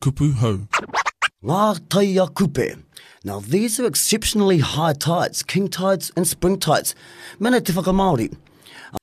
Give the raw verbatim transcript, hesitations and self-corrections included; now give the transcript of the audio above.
kupu hau. Ngā taia kupe. Now these are exceptionally high tides, king tides and spring tides. Mena te whakamaori.